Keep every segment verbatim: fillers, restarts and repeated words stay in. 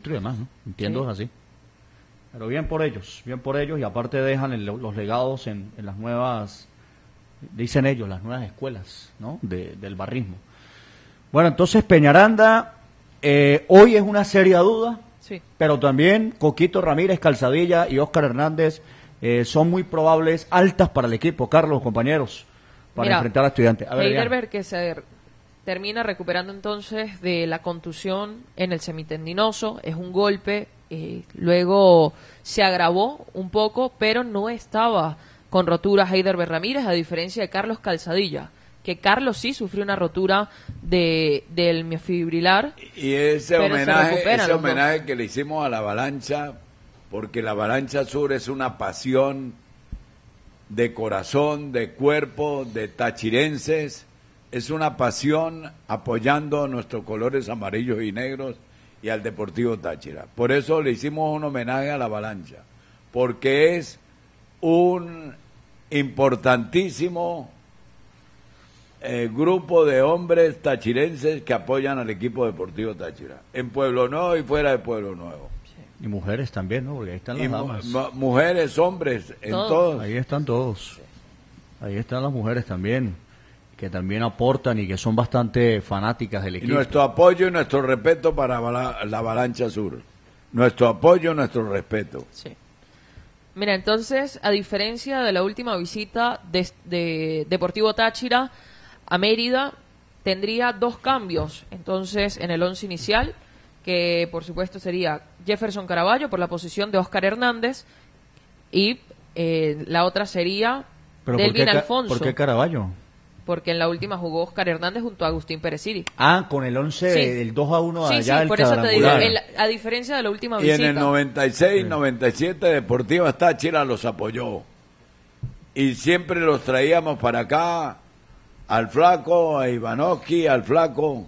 centro y demás, ¿no? Entiendo, Sí. es así. Pero bien por ellos, bien por ellos, y aparte dejan el- los legados en, en las nuevas, dicen ellos, las nuevas escuelas, ¿no? De, del barrismo. Bueno, entonces Peñaranda, eh, hoy es una seria duda, Sí. pero también Coquito Ramírez, Calzadilla y Óscar Hernández eh, son muy probables, altas para el equipo, Carlos, compañeros, para Mira, enfrentar a Estudiantes. A ver, Diana. Heidelberg, que se termina recuperando entonces de la contusión en el semitendinoso, es un golpe, eh, luego se agravó un poco, pero no estaba con rotura Heidelberg Ramírez, a diferencia de Carlos Calzadilla, que Carlos sí sufrió una rotura de del miofibrilar. Y ese Pero se homenaje, recuperan ese los homenaje que le hicimos a la Avalancha, porque la Avalancha Sur es una pasión de corazón, de cuerpo, de tachirenses, es una pasión apoyando nuestros colores amarillos y negros y al Deportivo Táchira. Por eso le hicimos un homenaje a la Avalancha, porque es un importantísimo eh, grupo de hombres tachirenses que apoyan al equipo Deportivo Táchira, en Pueblo Nuevo y fuera de Pueblo Nuevo. Y mujeres también, ¿no? Porque ahí están Y las mu- damas. mu- mujeres, hombres, en Todos. todos. Ahí están todos. Ahí están las mujeres también, que también aportan y que son bastante fanáticas del Y equipo. nuestro apoyo y nuestro respeto para Vala- la Avalancha Sur. Nuestro apoyo y nuestro respeto. Sí. Mira, entonces, a diferencia de la última visita de, de Deportivo Táchira a Mérida, tendría dos cambios. Entonces, en el once inicial, que por supuesto sería Jefferson Caraballo por la posición de Óscar Hernández, y eh, la otra sería ¿Pero por Delvin qué, Ca- Alfonso, ¿por qué Caraballo? porque en la última jugó Óscar Hernández junto a Agustín Pereciri. Ah, con el once, Sí. del dos a uno Sí, allá sí, del por eso te digo, cuadrangular. el- a diferencia de la última Y visita. en el noventa y seis, noventa y siete Deportiva Táchira los apoyó. Y siempre los traíamos para acá, al Flaco, a Ivanovsky, al Flaco,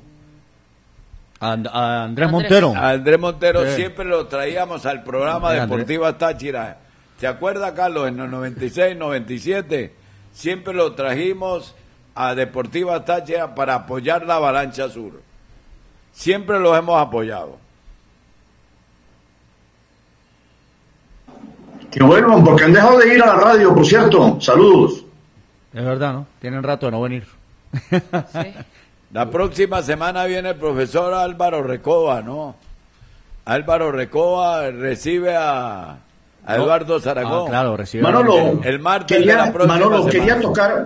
A, And- a Andrés Andrés. Montero. a Andrés Montero, Sí. siempre los traíamos al programa Andrés. Deportiva Táchira. ¿Se acuerda, Carlos? En el noventa y seis, noventa y siete, siempre lo trajimos a Deportiva Táchira para apoyar la Avalancha Sur. Siempre los hemos apoyado. Que vuelvan, porque han dejado de ir a la radio, por cierto. Saludos. Es verdad, ¿no? Tienen rato de no venir. Sí. La próxima semana viene el profesor Álvaro Recoba, ¿no? Álvaro Recoba recibe a, a No. Eduardo Zaragoza. Ah, claro, recibe. Manolo, El martes quería, de la próxima Manolo, semana. quería tocar.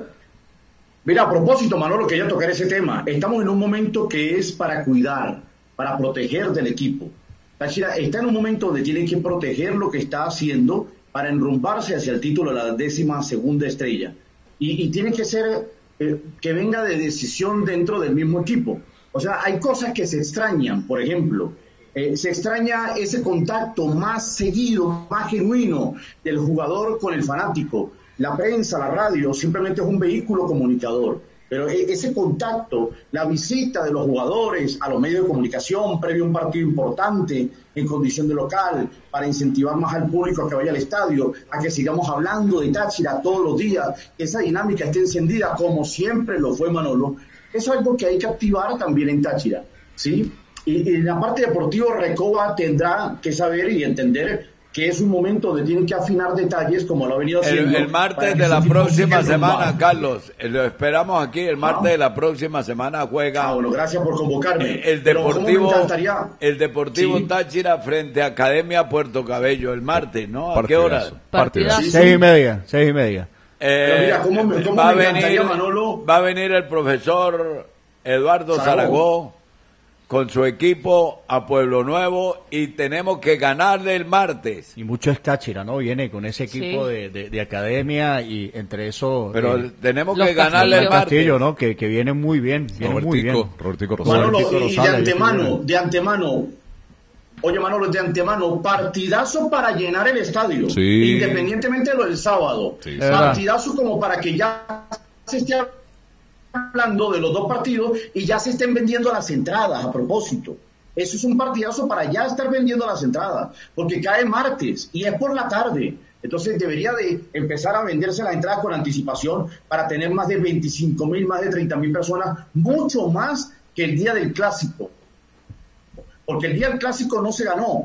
Mira, a propósito, Manolo, quería tocar ese tema. Estamos en un momento que es para cuidar, para proteger del equipo. Táchira está en un momento donde tiene que proteger lo que está haciendo para enrumbarse hacia el título de la décima segunda estrella. Y, y tiene que ser eh, que venga de decisión dentro del mismo equipo. O sea, hay cosas que se extrañan, por ejemplo. Eh, se extraña ese contacto más seguido, más genuino del jugador con el fanático. La prensa, la radio, simplemente es un vehículo comunicador. Pero e- ese contacto, la visita de los jugadores a los medios de comunicación previo a un partido importante en condición de local, para incentivar más al público a que vaya al estadio, a que sigamos hablando de Táchira todos los días, que esa dinámica esté encendida como siempre lo fue Manolo. Eso es algo que hay que activar también en Táchira, ¿sí? Y, y en la parte deportiva, Recoba tendrá que saber y entender que es un momento donde tienen que afinar detalles como lo ha venido El, haciendo. el para martes que de ese la equipo próxima siga semana, enrumbado. Carlos, eh, lo esperamos aquí, el martes Ah. de la próxima semana juega Ah, bueno, gracias por convocarme. eh, el Pero ¿cómo Deportivo me encantaría? el Deportivo Sí. Táchira frente a Academia Puerto Cabello, el martes, ¿no? ¿A qué Partidazo. hora? Partidazo. Sí, Seis sí. y media, seis y media. Eh, Pero mira, ¿cómo me- cómo va, a me encantaría, venir, Manolo? va a venir el profesor Eduardo Zaragoza. Zaragoza con su equipo a Pueblo Nuevo y tenemos que ganarle el martes. Y mucho es Táchira, ¿no? Viene con ese equipo Sí. de, de, de academia y entre eso... Pero eh, tenemos Los que ganarle el Castillo. martes. Castillo, ¿no? Que, que viene muy bien, viene muy bien. Robertico, Robertico Rosales. Manolo, Robertico y de Rosales, antemano, yo de antemano, oye Manolo, de antemano, partidazo para llenar el estadio, Sí. independientemente de lo del sábado. Sí, sí. Partidazo como para que ya se esté hablando de los dos partidos y ya se estén vendiendo las entradas a propósito. Eso es un partidazo para ya estar vendiendo las entradas, porque cae martes y es por la tarde. Entonces debería de empezar a venderse las entradas con anticipación para tener más de veinticinco mil, más de treinta mil personas, mucho más que el día del clásico. Porque el día del clásico no se ganó,